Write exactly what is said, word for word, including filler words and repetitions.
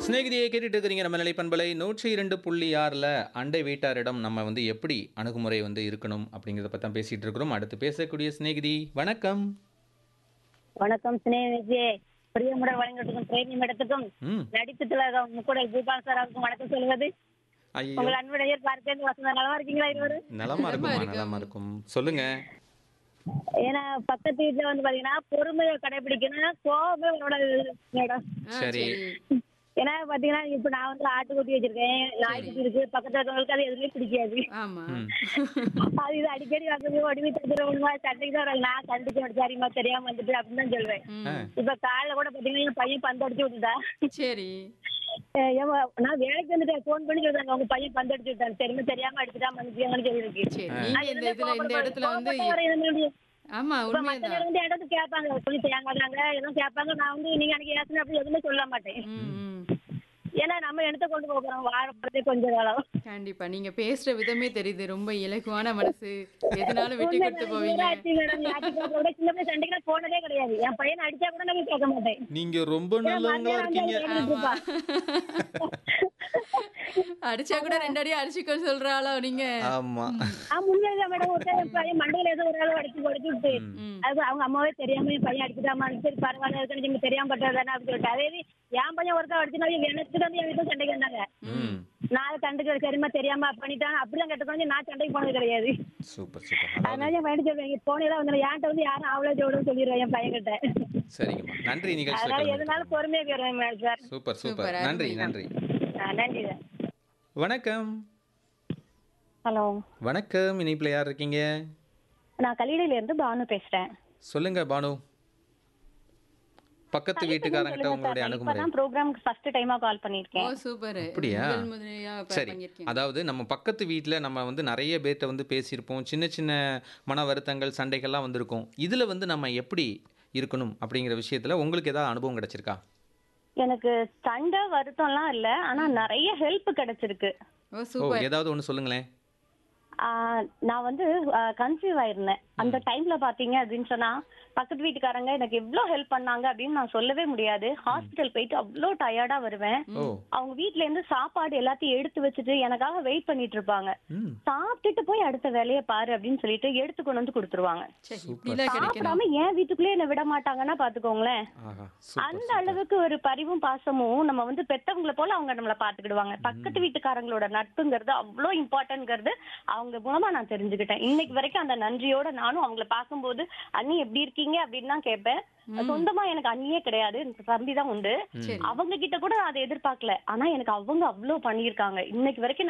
சிநேகிதியை கேட்டுட்டு இருக்கிறீங்க நம்ம நிலை பண்பலை நூற்றி இரண்டு புள்ளி ஆறில் அண்டை வீட்டாரிடம் நம்ம வந்து எப்படி அணுகுமுறை வந்து இருக்கணும் அப்படிங்கிறத பற்றி தான் பேசிகிட்டு இருக்கிறோம். அடுத்து பேசக்கூடிய சிநேகிதி வணக்கம். வணக்கம் சினேகி பிரியமுடன் வழங்கிட்டுக்கும் பிரேமி மேடத்துக்கும் ம் நடிப்பு திலகம் முக்கூடல் பூபால் சார் அவருக்கும் வணக்கம் சொல்வது ஐயோ உங்கள் அன்புடையர் பார்த்து வசந்தா நலமா இருக்கீங்களா இருவரு? நலமா நலமா இருக்குமா இருக்கும். நலமா இருக்கும் சொல்லுங்க. ஏன்னா பக்கத்து வீட்டுல வந்து பாத்தீங்கன்னா பொறுமையை கடைபிடிக்கணும், கோபமே அவரோட மேடம். ஆ, சரி. ஏன்னா பாத்தீங்கன்னா இப்ப நான் வந்து ஆட்டுக்குட்டி வச்சிருக்கேன், நாய்க்குட்டி இருக்கு, பக்கத்துல இருக்கவங்களுக்கு அது எதுவுமே பிடிக்காது. ஆமா. ம் அது இது அடிக்கடி வந்து ஒடிவி தந்துடுவோமா, சண்டைக்கு தான் வரும். நான் கண்டிச்சு சரிமா தெரியாம வந்துட்டு அப்படின்னு தான் சொல்லுவேன். ம். இப்ப காலைல கூட பாத்தீங்கன்னா என் பையன் பந்து அடிச்சு விட்டுட்டா. சரி. அஹ் ஏம்மா, நான் வேலைக்கு வந்துட்டேன், போன் பண்ணி சொல்றாங்க உங்க பையன் பந்து அடிச்சு விட்டான், தெரியுமா தெரியாம அடிச்சுட்டா மனுஷன் சொல்லிருக்கு. சரி. நீங்க இந்த இதுல இந்த இடத்துல வந்து ஆமா இப்ப மத்த உண்மைதான். நேரம் வந்து இடத்து கேட்பாங்க, சொல்லி தேங்காங்க எதுவும் கேட்பாங்க. நான் வந்து நீங்க அன்னைக்கு ஏசன அப்படி எதுவுமே சொல்ல மாட்டேன். ம், ம். ஏன்னா நம்ம இடத்த கொண்டு போகிறோம் வாழப்படுறதே கொஞ்ச காலம். கண்டிப்பா நீங்க பேசுற விதமே தெரியுது, ரொம்ப இலகுவான மனசு, எதுனாலும் விட்டு கொடுத்து போவீங்க. ஆச்சு மேடம், ஞாயிற்றுக்கிழமை சின்ன பிள்ளை சண்டைக்கு போனதே கிடையாது. என் பையனை அடிச்சா கூட நான் கேட்க மாட்டேன். நீங்க ரொம்ப நல்லவங்களா இருக்கீங்க. ஆமா. அடிச்சா கூட ரெண்டு அடி அடிச்சுக்கோ சொல்றாளோ நீங்க? ஆமா. ஆஹ் முன்னாடி மேடம் ஒருத்தர் என் பையன் மண்டையில ஏதோ ஒரு அளவு அடிச்சு கொடுத்து விட்டு ம். அது அவங்க அம்மாவே தெரியாம என் பையன் அடிச்சுட்டாமான்னு, சரி பரவாயில்ல இருக்குன்னு நீங்க தெரியாம பட்டதானே அப்படின்னு சொல்லிட்டு, அதே இது என் பையன் ஒருத்தர் அடிச்சுனா எனக்கு வந்து என் வீட்டுல சண்டைக்கு வந்தாங்க. ம் நான் கண்டுக்க சரிமா தெரியாம பண்ணிட்டாங்க அப்படிலாம் கேட்டுக்கணும். நான் சண்டைக்கு போனது கிடையாது. Super super. அதனால என் பையன் சொல்லுவேன் போனதெல்லாம் வந்து என்கிட்ட வந்து யாரும் அவ்வளோ ஜோடுன்னு சொல்லிடுவேன் என் பையன் கிட்ட. சரிங்கம்மா, நன்றி நிகழ்ச்சியில் அதனால கலந்து. எதுனாலும் பொறுமையா போயிருவேன் சார். சூப்பர் சூப்பர், சூப்பர், நன்றி அருமை. நன்றி. ஆஹ் நன்றி சார். வணக்கம். ஹலோ, வணக்கம், இணைப்பில் யார் இருக்கீங்க? நான் கலிடையில இருந்து பானு பேசுறேன். சொல்லுங்க பானு. பக்கத்து வீட்டுக்காரங்கிட்ட உங்களுடைய அணுகுமுறை. இப்பதான் ப்ரோக்ராம்க்கு ஃபர்ஸ்ட் டைமா கால் ஓ பண்ணிருக்கேன். சூப்பர். அப்படியா? முதல் முறையா சரி, பங்கேற்கீங்க. அதாவது நம்ம பக்கத்து வீட்டில் நம்ம வந்து நிறைய பேர்கிட்ட வந்து பேசியிருப்போம், சின்ன சின்ன மன வருத்தங்கள் சண்டைகள்லாம் வந்திருக்கும். இதில் வந்து நம்ம எப்படி இருக்கணும் அப்படிங்கிற விஷயத்தில் உங்களுக்கு ஏதாவது அனுபவம் கிடைச்சிருக்கா? எனக்கு சண்டை வருத்தம்லாம் இல்ல, ஆனா நிறைய ஹெல்ப் கிடைச்சிருக்கு. ஓ ஓ, சூப்பர். ஏதாவது ஒன்று சொல்லுங்களேன். ஆஹ் நான் வந்து கன்சீவ் ஆயிருந்தேன். அந்த டைம்ல பாத்தீங்க அப்படின்னு சொன்னா பக்கத்து வீட்டுக்காரங்க எனக்கு எவ்வளவு ஹெல்ப் பண்ணாங்க அப்படின்னு நான் சொல்லவே முடியாது. ஹாஸ்பிட்டல் போயிட்டு அவ்வளோ டயர்டா வருவேன். ஓ. அவங்க வீட்ல இருந்து சாப்பாடு எல்லாத்தையும் எடுத்து வச்சுட்டு எனக்காக வெயிட் பண்ணிட்டு இருப்பாங்க. ம் சாப்பிட்டுட்டு போய் அடுத்த வேலையை பாரு அப்படின்னு சொல்லிட்டு எடுத்து கொண்டு வந்து கொடுத்துருவாங்க. சரி, சூப்பர். இப்படிலாம் கிடைக்கணும். சாப்பிடாம என் வீட்டுக்குள்ளே என்ன விட மாட்டாங்கன்னா பாத்துக்கோங்களேன். ஆஹா, சூப்பர் அந்த சூப்பர். அளவுக்கு ஒரு பரிவும் பாசமும், நம்ம வந்து பெத்தவங்களை போல அவங்க நம்மள பாத்துக்கிடுவாங்க. பக்கத்து வீட்டுக்காரங்களோட நட்புங்கிறது அவ்வளோ இம்பார்ட்டன்ட்ங்கிறது அவங்க மூலமா நான் தெரிஞ்சுக்கிட்டேன். இன்னைக்கு வரைக்கும் அந்த நன்றியோட நானும் அவங்கள பார்க்கும்போது அண்ணி எப்படி இருக்கீங்க அப்படின்னு தான் கேட்பேன். சொந்தமா எனக்கு அண்ணியே கிடையாது, எனக்கு தம்பி தான் உண்டு. சரி. அவங்க கிட்ட கூட நான் அதை எதிர்பார்க்கல, ஆனா எனக்கு அவங்க அவ்வளவு பண்ணியிருக்காங்க. இன்னைக்கு வரைக்கும்